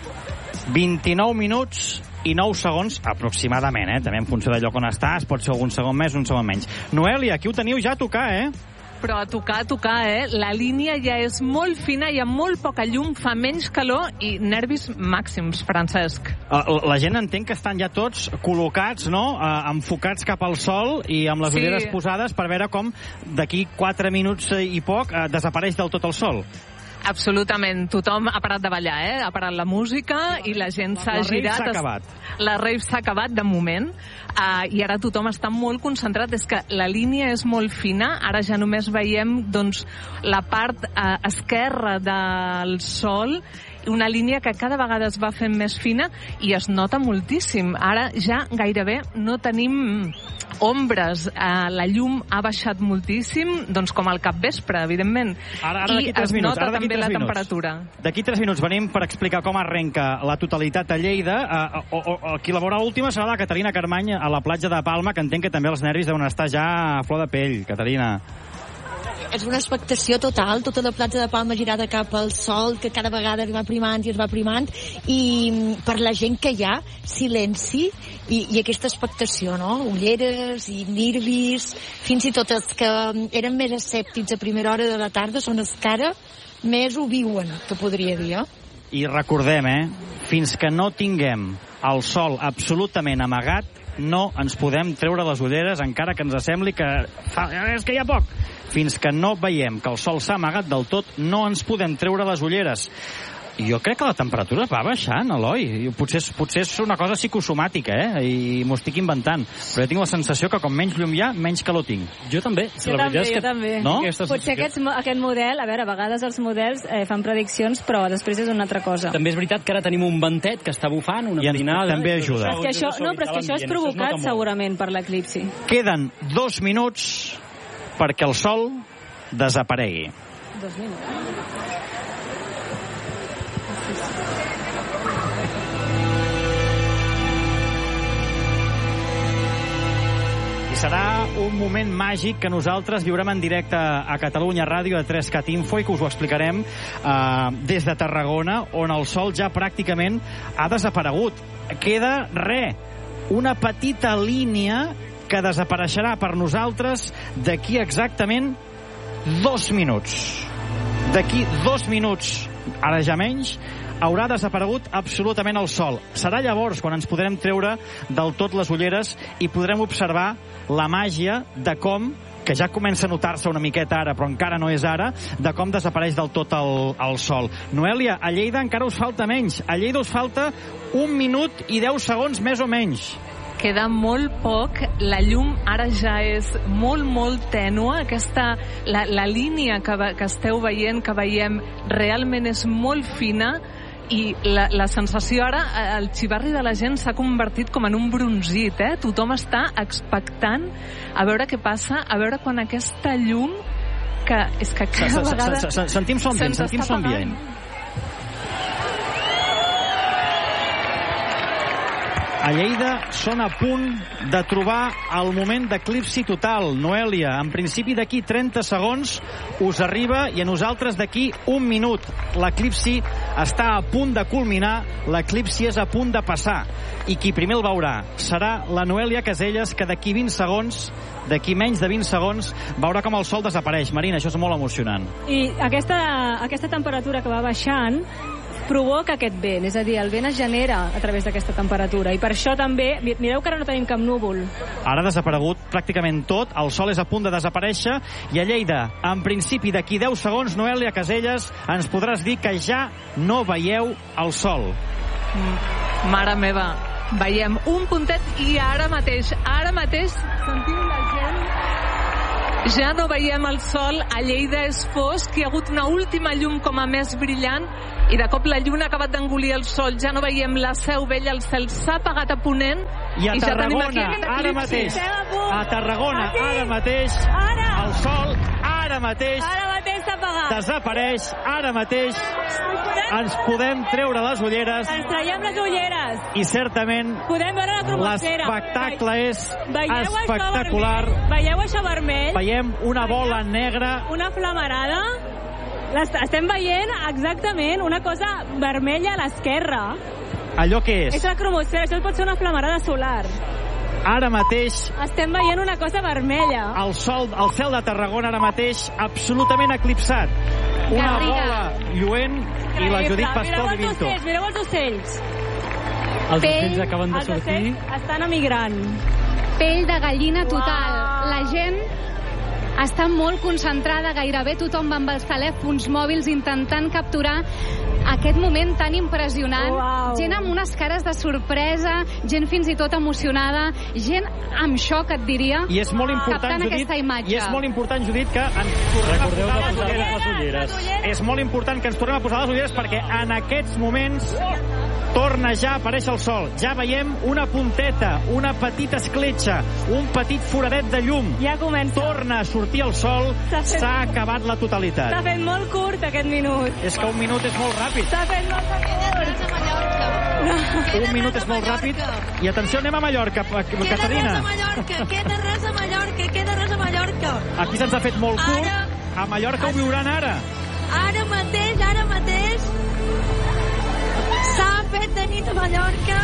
vint-i-nou minuts i nou segons aproximadament, eh? També en funció d'allò on estàs, pot ser algun segon més, un segon menys. Noelia, aquí ho teniu ja a tocar, eh? Però a tocar, a tocar, eh? La línia ja és molt fina, hi ha molt poca llum, fa menys calor i nervis màxims, Francesc. La gent entén que estan ja tots col·locats, no?, enfocats cap al sol i amb les Sí. ulleres posades per veure com d'aquí quatre minuts i poc desapareix del tot el sol. Absolutament. Tothom ha parat de ballar, eh? Ha parat la música i la gent s'ha La rave girat. s'ha acabat. La rave s'ha acabat, de moment. Uh, I ara tothom està molt concentrat. És que la línia és molt fina. Ara ja només veiem, doncs, la part uh, esquerra del sol, una línia que cada vegada es va fent més fina i es nota moltíssim. Ara ja gairebé no tenim ombres. Uh, la llum ha baixat moltíssim, doncs com al capvespre, evidentment. Ara, ara I es minuts, nota ara també la minuts. temperatura. D'aquí tres minuts venim per explicar com arrenca la totalitat a Lleida. Uh, o, o, o, qui la veurà última serà la Caterina Carmany a la platja de Palma, que entenc que també els nervis deuen estar ja a flor de pell. Caterina. És una expectació total, tota la platja de Palma girada cap al sol, que cada vegada es va primant i es va primant, i per la gent que hi ha, silenci i, i aquesta expectació, no? Ulleres i nervis, fins i tot els que eren més escèptics a primera hora de la tarda són els que ara més ho viuen, que podria dir, eh? I recordem, eh, fins que no tinguem el sol absolutament amagat, no ens podem treure les ulleres, encara que ens sembli que fa... és que hi ha poc. Fins que no veiem que el sol s'ha amagat del tot, no ens podem treure les ulleres. Jo crec que la temperatura va baixant, Eloi. Potser, potser és una cosa psicosomàtica, eh? I m'ho estic inventant. Però jo tinc la sensació que com menys llum hi ha, menys calor tinc. Jo també. Jo la també, jo que... també. No? Potser aquest, aquest model, a veure, a vegades els models eh, fan prediccions, però després és una altra cosa. També és veritat que ara tenim un ventet que està bufant, una marinada... també ajuda. Però és que això, no, però és que això és provocat segurament per l'eclipsi. Queden dos minuts perquè el sol desaparegui. Dos minuts. Serà un moment màgic que nosaltres viurem en directe a Catalunya Ràdio, a tres cat info, i que us ho explicarem eh, des de Tarragona, on el sol ja pràcticament ha desaparegut. Queda, re, una petita línia que desapareixerà per nosaltres d'aquí exactament dos minuts. D'aquí dos minuts, ara ja menys, haurà desaparegut absolutament el sol. Serà llavors quan ens podrem treure del tot les ulleres i podrem observar la màgia de com, que ja comença a notar-se una miqueta ara, però encara no és ara, de com desapareix del tot el, el sol. Noèlia, a Lleida encara us falta menys. A Lleida us falta un minut i deu segons més o menys. Queda molt poc, la llum ara ja és molt, molt tènua, aquesta, la, la línia que, que esteu veient, que veiem, realment és molt fina, i la, la sensació ara, el xivarri de la gent s'ha convertit com en un bronzit, eh? Tothom està expectant a veure què passa, a veure quan aquesta llum, que és que cada vegada... Sentim son ambient, sentim son ambient. A Lleida són a punt de trobar el moment d'eclipsi total. Noèlia, en principi d'aquí trenta segons us arriba i a nosaltres d'aquí un minut. L'eclipsi està a punt de culminar, l'eclipsi és a punt de passar. I qui primer el veurà serà la Noèlia Caselles, que d'aquí vint segons, d'aquí menys de vint segons, veurà com el sol desapareix. Marina, això és molt emocionant. I aquesta, aquesta temperatura que va baixant provoca aquest vent, és a dir, el vent es genera a través d'aquesta temperatura, i per això també, mireu que ara no tenim cap núvol. Ara ha desaparegut pràcticament tot, el sol és a punt de desaparèixer, i a Lleida, en principi d'aquí deu segons, Noèlia Caselles, ens podràs dir que ja no veieu el sol. Mm, mare meva, veiem un puntet i ara mateix, ara mateix sentim la gent... Ja no veiem el sol, a Lleida és fosc, hi ha hagut una última llum com a més brillant i de cop la lluna ha acabat d'engolir el sol, ja no veiem la Seu Vella, el cel s'ha apagat a ponent i a i Tarragona, ja tenim aquí ara mateix, a Tarragona, aquí, ara mateix, ara. el sol, ara mateix, ara mateix s'ha apagat, desapareix, ara mateix, ens podem treure les ulleres, ens traiem les ulleres i certament podem veure la cromosfera. L'espectacle és veieu espectacular. Això vermell? Veieu això vermell? Veiem una bola negra, una flamarada. Estem veient exactament una cosa vermella a l'esquerra. Allò que és? És la cromosfera, això pot ser una flamarada solar. Ara mateix... Estem veient una cosa vermella. El sol, el cel de Tarragona ara mateix absolutament eclipsat. Una Garriga. bola lluent i la Judit Pastor i Vinto. Mireu els ocells. Els Pell, ocells acaben de els sortir. Els ocells estan emigrant. Pell de gallina total. Wow. La gent està molt concentrada, gairebé tothom va amb els telèfons mòbils intentant capturar aquest moment tan impressionant. Wow. Gent amb unes cares de sorpresa, gent fins i tot emocionada, gent amb xoc, et diria, I és molt important, captant Judit, aquesta imatge. I és molt important, Judit, que ens tornem a posar les ulleres. les ulleres. És molt important que ens tornem a posar les ulleres perquè en aquests moments torna ja a aparèixer el sol. Ja veiem una punteta, una petita escletxa, un petit foradet de llum. Ja comença. Torna a sortir el sol, s'ha fet... acabat la totalitat. S'ha fet molt curt aquest minut. És que un minut és molt ràpid. S'ha fet molt curt. Un minut és molt ràpid. I atenció, anem a Mallorca, Caterina. Queda res a Mallorca, queda res a Mallorca, queda res a Mallorca. Aquí se'ns ha fet molt curt. Ara... A Mallorca ho viuran ara. Ara mateix, ara mateix, s'ha fet de nit a Mallorca.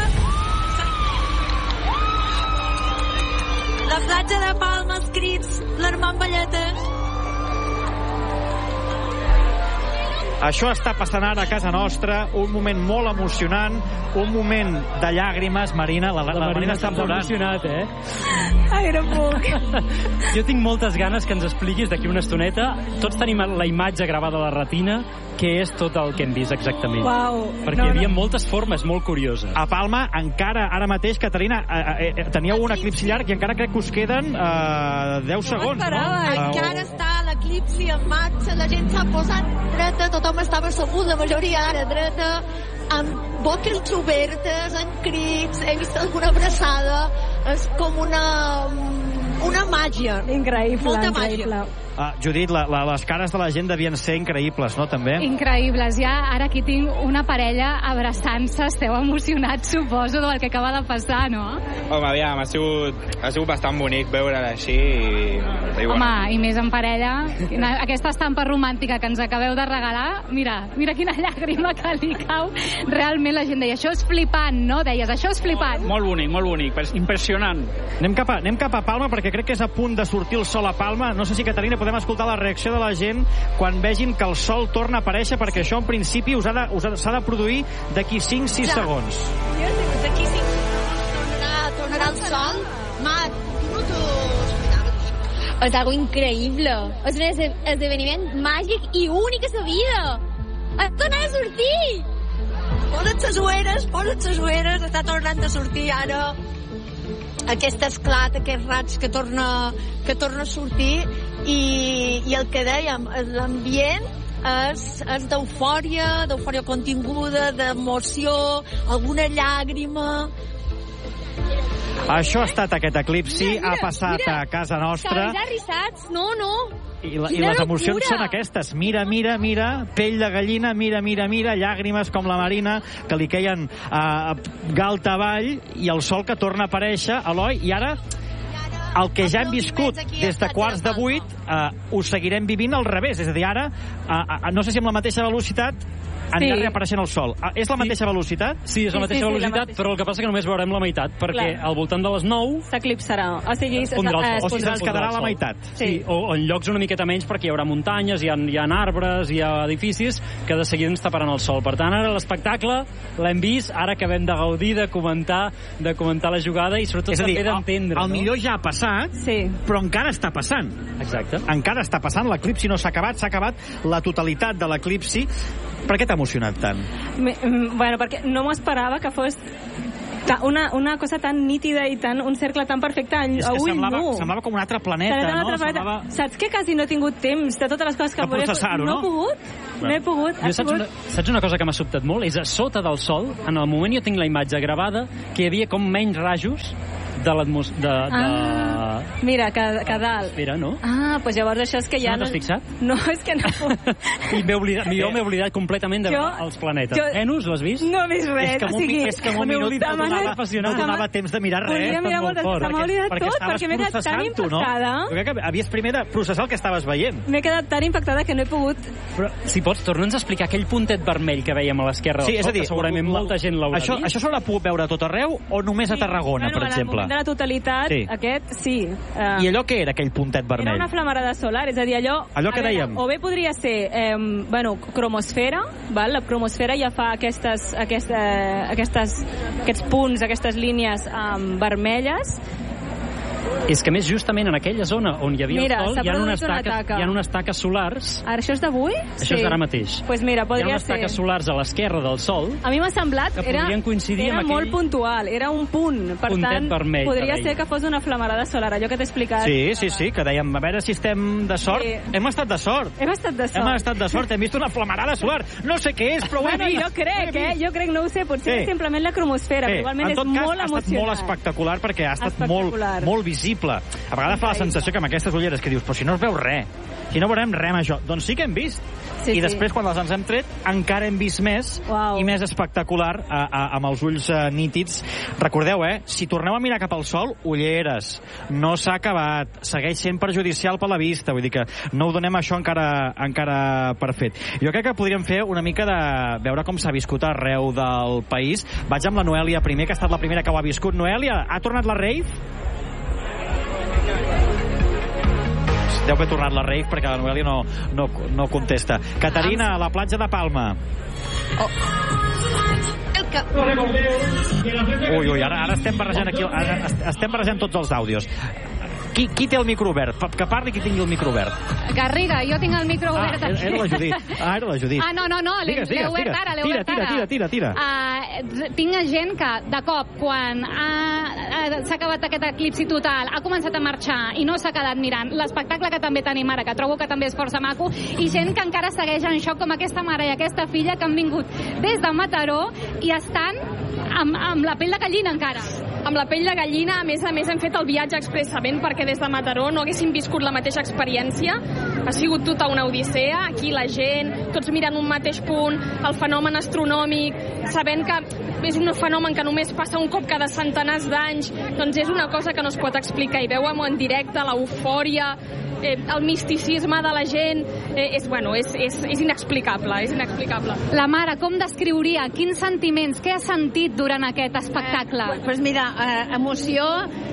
La platja de Palma, els crits, l'Armand Valletes. Això està passant ara a casa nostra, un moment molt emocionant, un moment de llàgrimes. Marina, la, la, la, la Marina està plorant. Emocionat, eh? Ai, no puc. Jo tinc moltes ganes que ens expliquis d'aquí una estoneta. Tots tenim la imatge gravada a la retina, què és tot el que hem vist exactament. Uau. Perquè no, hi havia no. moltes formes molt curioses. A Palma, encara, ara mateix, Caterina, eh, eh, teníeu un eclipsi llarg i encara crec que us queden eh, deu segons, no? Encara està l'eclipsi en marxa, la gent s'ha posat dreta, tothom estava assegut, la majoria ara dreta, amb boques obertes, amb crits, he vist alguna abraçada, és com una, una màgia. Increïble, Molta increïble. màgia. Ah, Judit, la, la, les cares de la gent devien ser increïbles, no, també? Increïbles. Ja ara aquí tinc una parella abraçant-se. Esteu emocionats, suposo, del que acaba de passar, no? Home, aviam, ha sigut, ha sigut bastant bonic veure-la així i, i bueno. Home, i més en parella. Aquesta estampa romàntica que ens acabeu de regalar, mira, mira quina llàgrima que li cau. Realment la gent deia, això és flipant, no? Deies, això és flipant. Molt bonic, molt bonic, impressionant. Anem cap a, anem cap a Palma, perquè crec que és a punt de sortir el sol a Palma. No sé si, Caterina, podem escoltar la reacció de la gent quan vegin que el sol torna a aparèixer, perquè això en principi us ha de, us ha, s'ha de produir d'aquí cinc sis Ja. segons. D'aquí cinc segons tornarà, tornarà el sol. Mat, no t'ho explicaves. És algo increïble. És un esde- esdeveniment màgic i únic a la vida. Has tornat a sortir! Posa't les ulleres, posa't les ulleres, està tornant a sortir ara aquest esclat, aquest raig que torna, que torna a sortir i, i el que dèiem, l'ambient és, és d'eufòria, d'eufòria continguda, d'emoció, alguna llàgrima. Això ha estat aquest eclipsi, ha passat mira, a casa nostra. Cabells arrissats, no, no. I, la, I Quina les emocions locura. són aquestes. Mira, mira, mira, pell de gallina, mira, mira, mira, llàgrimes com la Marina, que li queien a uh, galta avall, i el sol que torna a aparèixer, Eloi, i ara el que ja hem viscut des de quarts de vuit uh, ho seguirem vivint al revés. És a dir, ara, uh, uh, no sé si amb la mateixa velocitat anirà Sí. reapareixent el sol. Uh, és la mateixa velocitat? Sí, és la mateixa velocitat, però el que passa que només veurem la meitat, perquè Clar. al voltant de les nou s'eclipsarà. O sigui, es pondrà el sol. es O sigui, pondrà se'ns el quedarà sol. la meitat. Sí. Sí, o, o en llocs una miqueta menys, perquè hi haurà muntanyes, hi ha, hi ha arbres, hi ha edificis, que de seguida ens taparan el sol. Per tant, ara l'espectacle l'hem vist, ara acabem de gaudir, de comentar, de comentar la jugada i sobretot És a dir, també d'entendre. el, el millor ja ha passat, sí. però encara està passant. Exacte. Encara està passant, l'eclipsi no s'ha acabat, s'ha acabat la totalitat de l'eclipsi. Per què t'ha emocionat tant? Me, mm, bueno, perquè no m'ho esperava que fos ta- una, una cosa tan nítida i tan, un cercle tan perfecte a, És a que ull semblava, nu. semblava com un altre planeta, Semblava un no? altre planeta. Semblava... Saps que quasi no he tingut temps de totes les coses que De volia... processar-ho, no? no? he pogut, no he pogut. Jo Ha saps, sigut... una, saps una cosa que m'ha sobtat molt? És a sota del sol, en el moment jo tinc la imatge gravada, que hi havia com menys rajos de l'atmosfera... De, de... Ah, mira, que, que dalt. Espera, no? Ah, doncs llavors això és que ja... No t'has fixat? No, és que no. I m'he oblidat, jo m'he oblidat completament de Jo- veure els planetes. jo- Venus, l'has vist? No he vist res. És que en o un, sigui, mi- és que en un m'he minut no oblidat. donava, Demana- no donava temps de mirar res. Volia mirar molt moltes fort. coses. Se m'ha oblidat tot, estaves perquè m'he quedat tan processant-ho, no? impactada. Jo crec que havies primer de processar el que estaves veient. M'he quedat tan impactada que no he pogut... Però, si pots, torna'ns a explicar aquell puntet vermell que veiem a l'esquerra Sí, del és a sol, dir, que segurament la- molta gent l'haurà això, vist. això s'haurà pogut veure a tot arreu o només a Tarragona, bueno, per en el exemple? moment de la totalitat, Sí. aquest sí. Uh, I allò què era, aquell puntet Era vermell? una flamarada solar, és a dir, allò... Allò a que veure, dèiem. O bé podria ser, eh, bueno, cromosfera, val? La cromosfera ja fa aquestes, aquesta, aquestes, aquests punts, aquestes línies um, vermelles. És que més justament en aquella zona on hi havia Mira, el sol s'ha hi ha, unes produït una taques, taca. hi ha unes taques solars. Ara, això és d'avui? Això és d'ara mateix. Doncs pues mira, Hi ha podria unes ser... taques solars a l'esquerra del sol. A mi m'ha semblat que era, podrien coincidir era amb molt aquell puntual, era un punt. Per puntet tant, vermell, podria que ser que fos una flamarada solar, allò que t'he explicat. Sí, sí, sí, que dèiem, a veure si estem de sort. Sí. Hem estat de sort. Hem estat de sort. Hem estat de sort, hem vist una flamarada solar. No sé què és, però ho he Bueno, vist. jo crec, eh? Jo crec, no ho sé, potser Sí. és simplement la cromosfera, Bé, però igualment en és tot cas, molt ha estat emocionant. molt espectacular perquè ha estat molt, Espectacular. molt visible. A vegades fa la sensació que amb aquestes ulleres que dius, però si no es veu res, si no veurem res amb això, doncs sí que hem vist. Sí, I sí. després, quan les ens hem tret, encara hem vist més Uau. i més espectacular a, a, amb els ulls uh, nítids. Recordeu, eh, si torneu a mirar cap al sol, ulleres, no s'ha acabat, segueix sent perjudicial per la vista, vull dir que no ho donem això encara, encara per fet. Jo crec que podríem fer una mica de veure com s'ha viscut arreu del país. Vaig amb la Noèlia primer, que ha estat la primera que ho ha viscut. Noèlia, ha tornat la rave? deu haver tornat la rave perquè la Noelia no, no, no contesta. Caterina, a la platja de Palma. Oh. El que... Ui, ui, ara, ara estem barrejant aquí, ara estem barrejant tots els àudios. Qui, qui té el micro obert? Que parli qui tingui el micro obert. Garriga, jo tinc el micro obert. Ah, era la Judit. Ah, era la Judit. Ah, no, no, no, l'he obert ara, l'he obert ara. Tira, tira, tira. Uh, tinc gent que, de cop, quan s'ha acabat aquest eclipsi total, ha començat a marxar i no s'ha quedat mirant l'espectacle que també tenim ara, que trobo que també és força maco, i gent que encara segueix en xoc, com aquesta mare i aquesta filla que han vingut des de Mataró i estan amb, amb la pell de gallina encara. Amb la pell de gallina, a més a més hem fet el viatge expressament perquè des de Mataró no haguéssim viscut la mateixa experiència. Ha sigut tota una odissea, aquí la gent, tots mirant un mateix punt, el fenomen astronòmic, sabent que és un fenomen que només passa un cop cada centenars d'anys, doncs és una cosa que no es pot explicar, i veuem en directe l'eufòria, eh, el misticisme de la gent, eh, és, bueno, és, és, és inexplicable, és inexplicable. La mare, com descriuria? Quins sentiments? Què ha sentit durant aquest espectacle? Eh, pues mira, eh, emoció,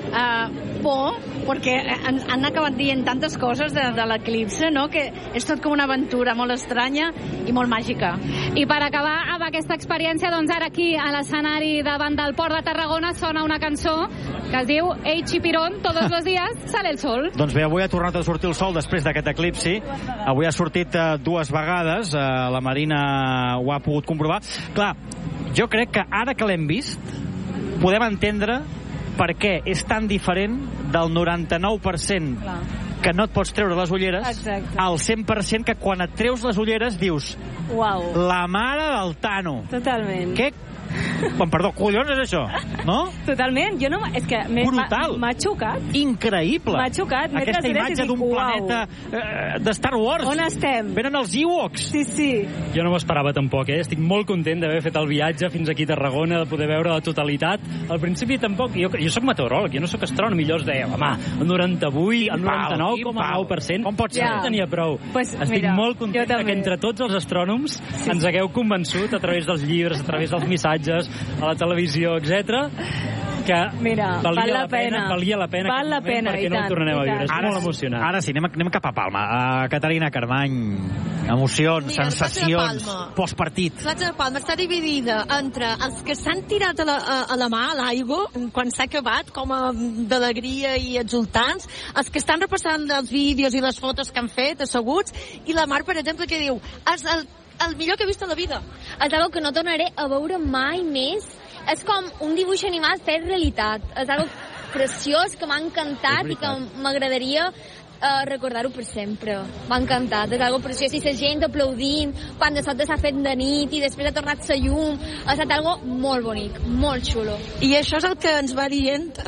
eh, por, perquè han, han acabat dient tantes coses de, de l'eclipse, no?, que és tot com una aventura molt estranya i molt màgica. I per acabar amb aquesta experiència, doncs ara aquí a l'escenari davant del Port de Tarragona sona una cançó que es diu Ei Chipirón, todos los días sale el sol. Doncs bé, avui ha tornat a sortir el sol després d'aquest eclipsi. Avui ha sortit uh, dues vegades, uh, la Marina ho ha pogut comprovar. Clar, jo crec que ara que l'hem vist podem entendre per què és tan diferent del noranta-nou per cent que no et pots treure les ulleres. Exacte. Al cent per cent que quan et treus les ulleres dius uau, la mare del Tano. Totalment. Què? Bon, perdó, collons és això, no? Totalment, jo no... És que brutal. M'ha xocat. Increïble. M'ha xocat. Aquesta imatge d'un planeta eh, de Star Wars. On estem? Venen els Ewoks. Sí, sí. Jo no m'ho esperava tampoc, eh? Estic molt content d'haver fet el viatge fins aquí a Tarragona, de poder veure la totalitat. Al principi tampoc... Jo, jo soc meteoròleg, jo no soc astrònom, i jo els deia, home, el noranta-vuit, el noranta-nou coma nou per cent, com pot ser? Ja. No tenia prou. Pues, Estic mira, molt content que entre tots els astrònoms sí, ens hagueu convençut a través dels llibres, a través dels missatges, a la televisió, etcètera, que mira, valia val la, la pena, pena valia la pena val la pena, perquè i no tant, ho tornarem a viure. Ara, molt emocionant. Ara sí, anem, anem cap a Palma. Uh, Caterina Carmany, emocions, Mira, sensacions, postpartit. La platja de Palma està dividida entre els que s'han tirat a la, a, a la mà, a l'aigua, quan s'ha acabat, com a d'alegria i exultants, els que estan repassant els vídeos i les fotos que han fet, asseguts, i la Mar, per exemple, que diu, és el, el millor que he vist a la vida. És algo que no tornaré a veure mai més. És com un dibuix animat fet realitat. És algo preciós que m'ha encantat i que m'agradaria uh, recordar-ho per sempre. M'ha encantat, és algo preciós. I la gent aplaudint quan de sobte s'ha fet de nit i després ha tornat la llum. Ha estat algo molt bonic, molt xulo. I això és el que ens va dient